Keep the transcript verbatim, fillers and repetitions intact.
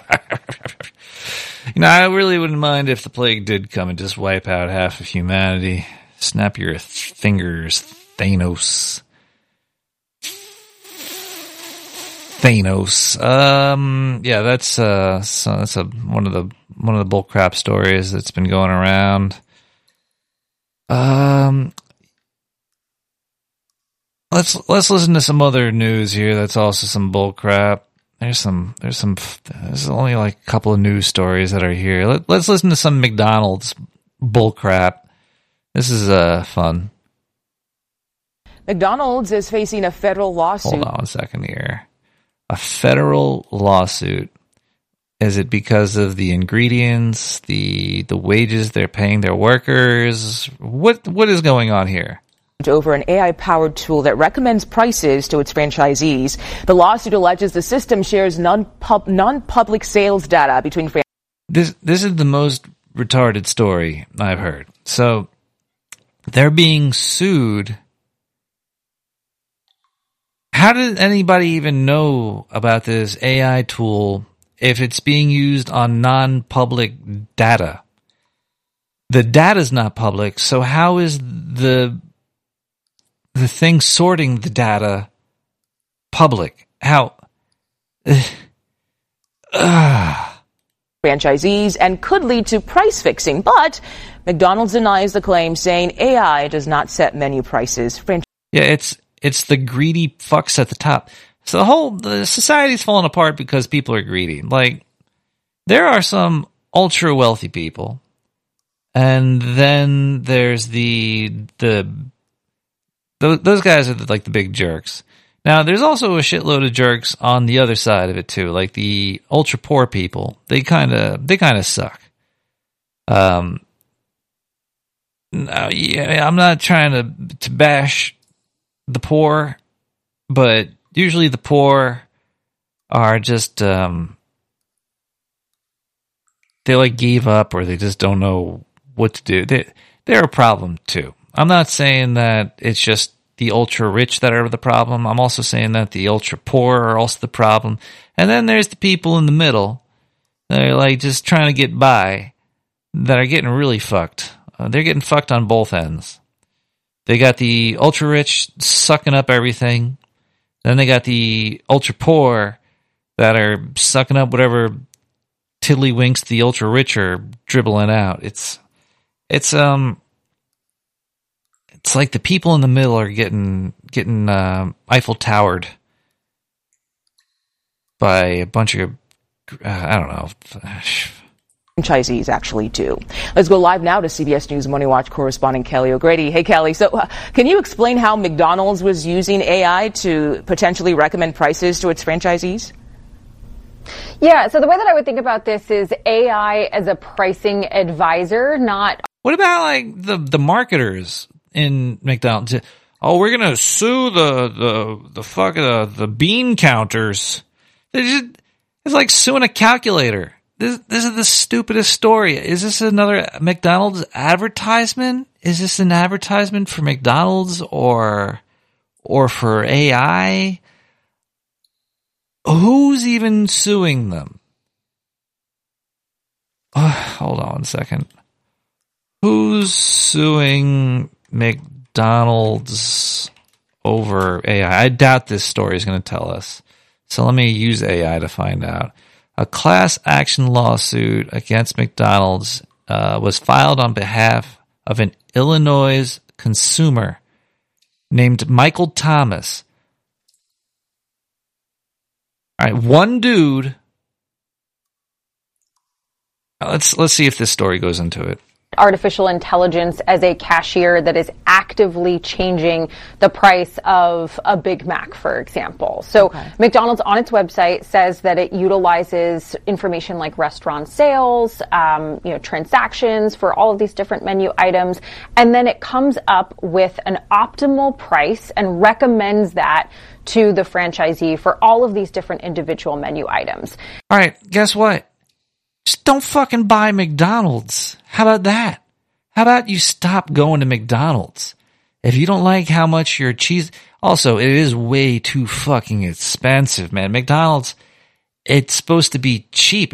You know, I really wouldn't mind if the plague did come and just wipe out half of humanity. Snap your fingers, Thanos. Thanos. Um, yeah, that's uh, so that's a one of the one of the bullcrap stories that's been going around. Um, let's let's listen to some other news here. That's also some bullcrap. There's some, there's some, there's only like a couple of news stories that are here. Let, let's listen to some McDonald's bullcrap. This is uh, fun. McDonald's is facing a federal lawsuit. Hold on a second here. A federal lawsuit. Is it because of the ingredients, the the wages they're paying their workers? What what is going on here? Over an A I-powered tool that recommends prices to its franchisees. The lawsuit alleges the system shares non-pub, non-public sales data between franchisees. This this is the most retarded story I've heard. So they're being sued. How did anybody even know about this A I tool if it's being used on non-public data? The data's not public, so how is the the thing sorting the data public? How? Uh, franchisees and could lead to price fixing, but McDonald's denies the claim, saying A I does not set menu prices. Franch- yeah, it's it's the greedy fucks at the top. So the whole the society's falling apart because people are greedy. Like, there are some ultra wealthy people, and then there's the the those, those guys are the, like the big jerks. Now, there's also a shitload of jerks on the other side of it too, like the ultra poor people. They kind of they kind of suck. Um, no, yeah, I'm not trying to to bash the poor, but usually the poor are just um, they like gave up, or they just don't know what to do. They they're a problem too. I'm not saying that it's just the ultra rich that are the problem. I'm also saying that the ultra poor are also the problem. And then there's the people in the middle that are like just trying to get by, that are getting really fucked. Uh, they're getting fucked on both ends. They got the ultra rich sucking up everything. Then they got the ultra poor that are sucking up whatever tiddlywinks the ultra rich are dribbling out. It's it's um it's like the people in the middle are getting getting uh, Eiffel Towered by a bunch of uh, I don't know. Franchisees actually do. Let's go live now to C B S News Money Watch correspondent Kelly O'Grady. Hey, Kelly. So uh, can you explain how McDonald's was using A I to potentially recommend prices to its franchisees? Yeah, so the way that I would think about this is A I as a pricing advisor, not... What about, like, the, the marketers in McDonald's? Oh, we're going to sue the, the, the fuck, uh, the bean counters. Just, it's like suing a calculator. This, this is the stupidest story. Is this another McDonald's advertisement? Is this an advertisement for McDonald's or, or for A I? Who's even suing them? Oh, hold on a second. Who's suing McDonald's over A I? I doubt this story is going to tell us. So let me use A I to find out. A class action lawsuit against McDonald's uh, was filed on behalf of an Illinois consumer named Michael Thomas. All right, one dude. Let's let's see if this story goes into it. Artificial intelligence as a cashier that is actively changing the price of a Big Mac, for example. So okay. McDonald's on its website says that it utilizes information like restaurant sales, um, you know, transactions for all of these different menu items, and then it comes up with an optimal price and recommends that to the franchisee for all of these different individual menu items. All right, guess what? Just don't fucking buy McDonald's. How about that? How about you stop going to McDonald's? If you don't like how much your cheese... Also, it is way too fucking expensive, man. McDonald's, it's supposed to be cheap.